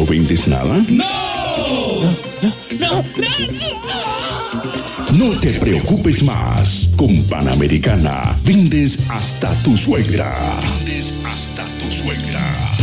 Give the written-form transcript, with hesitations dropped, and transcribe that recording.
vendes nada? No. No te preocupes más. Con Panamericana vendes hasta tu suegra. Vendes hasta tu suegra.